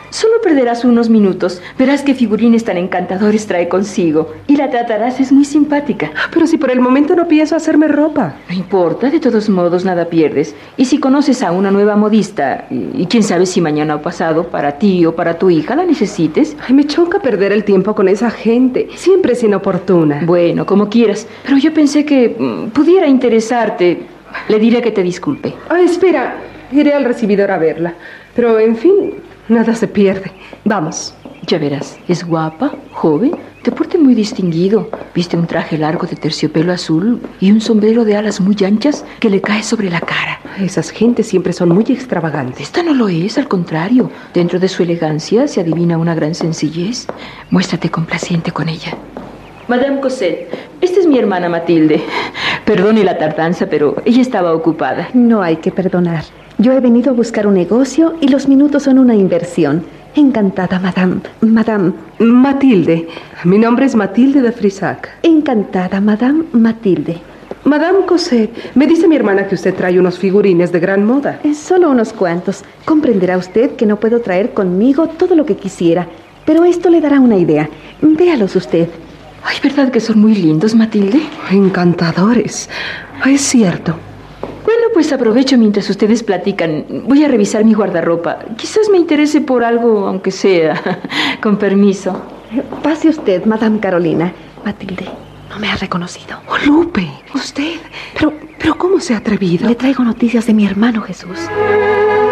Solo perderás unos minutos. Verás qué figurines tan encantadores trae consigo. Y la tratarás, es muy simpática. Pero si por el momento no pienso hacerme ropa. No importa, de todos modos nada pierdes. Y si conoces a una nueva modista, y quién sabe si mañana o pasado, para ti o para tu hija, la necesites. Ay, me choca perder el tiempo con esa gente. Siempre es inoportuna. Bueno, como quieras. Pero yo pensé que pudiera interesarte. Le diré que te disculpe. Ah, espera. Iré al recibidor a verla. Pero, en fin, nada se pierde. Vamos. Ya verás, es guapa, joven, de porte muy distinguido. Viste un traje largo de terciopelo azul y un sombrero de alas muy anchas que le cae sobre la cara. Esas gentes siempre son muy extravagantes. Esta no lo es, al contrario. Dentro de su elegancia se adivina una gran sencillez. Muéstrate complaciente con ella. Madame Cosette, esta es mi hermana Matilde. Perdone la tardanza, pero ella estaba ocupada. No hay que perdonar. Yo he venido a buscar un negocio y los minutos son una inversión. Encantada, madame. Matilde. Mi nombre es Matilde de Frisac. Encantada, madame Matilde. Madame Cosette, me dice mi hermana que usted trae unos figurines de gran moda. Solo unos cuantos. Comprenderá usted que no puedo traer conmigo todo lo que quisiera, pero esto le dará una idea. Véalos usted. Ay, ¿verdad que son muy lindos, Matilde? Encantadores. Es cierto. Bueno, pues aprovecho mientras ustedes platican. Voy a revisar mi guardarropa. Quizás me interese por algo, aunque sea. Con permiso. Pase usted, madame Carolina. Matilde, no me ha reconocido. Oh, Lupe, usted. Pero ¿cómo se ha atrevido? Le traigo noticias de mi hermano Jesús.